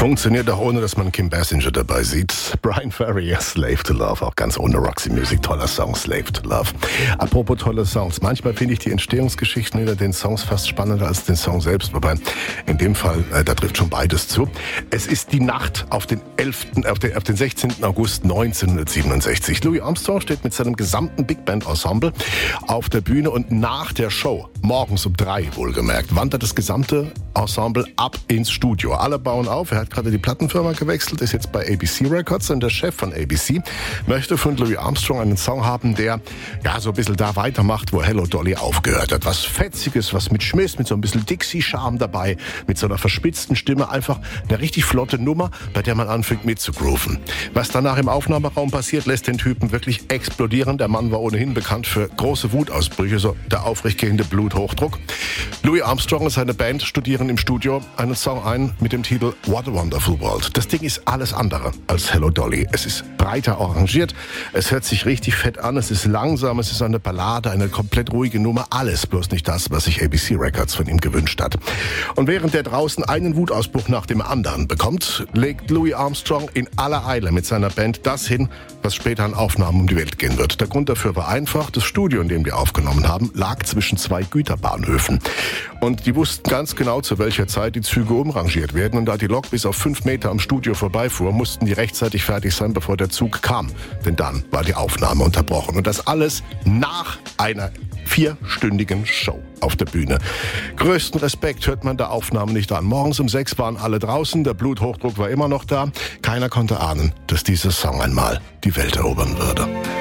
Funktioniert auch ohne, dass man Kim Basinger dabei sieht. Bryan Ferry, Slave to Love, auch ganz ohne Roxy Music. Toller Song, Slave to Love. Apropos tolle Songs. Manchmal finde ich die Entstehungsgeschichten hinter den Songs fast spannender als den Song selbst. Wobei, in dem Fall, da trifft schon beides zu. Es ist die Nacht auf den 16. August 1967. Louis Armstrong steht mit seinem gesamten Big Band Ensemble auf der Bühne und nach der Show, morgens um 3 wohlgemerkt, wandert das gesamte Ensemble ab ins Studio. Alle bauen auf. Er hat gerade die Plattenfirma gewechselt, ist jetzt bei ABC Records und der Chef von ABC möchte von Louis Armstrong einen Song haben, der ja so ein bisschen da weitermacht, wo Hello Dolly aufgehört hat. Was Fetziges, was mit Schmiss, mit so ein bisschen Dixie-Charme dabei, mit so einer verspitzten Stimme. Einfach eine richtig flotte Nummer, bei der man anfängt mitzugrooven. Was danach im Aufnahmeraum passiert, lässt den Typen wirklich explodieren. Der Mann war ohnehin bekannt für große Wutausbrüche, so der aufrechtgehende Bluthochdruck. Louis Armstrong und seine Band studieren im Studio einen Song ein mit dem Titel What a Wonderful World. Das Ding ist alles andere als Hello Dolly. Es ist breiter arrangiert, es hört sich richtig fett an, es ist langsam, es ist eine Ballade, eine komplett ruhige Nummer. Alles bloß nicht das, was sich ABC Records von ihm gewünscht hat. Und während der draußen einen Wutausbruch nach dem anderen bekommt, legt Louis Armstrong in aller Eile mit seiner Band das hin, was später an Aufnahmen um die Welt gehen wird. Der Grund dafür war einfach, das Studio, in dem die aufgenommen haben, lag zwischen 2 Güterbahnhöfen. Und die wussten ganz genau, zu welcher Zeit die Züge umrangiert werden. Und da die Lok bis auf 5 Meter am Studio vorbeifuhr, mussten die rechtzeitig fertig sein, bevor der Zug kam. Denn dann war die Aufnahme unterbrochen. Und das alles nach einer 4-stündigen Show auf der Bühne. Größten Respekt hört man der Aufnahme nicht an. Morgens um 6 waren alle draußen, der Bluthochdruck war immer noch da. Keiner konnte ahnen, dass dieser Song einmal die Welt erobern würde.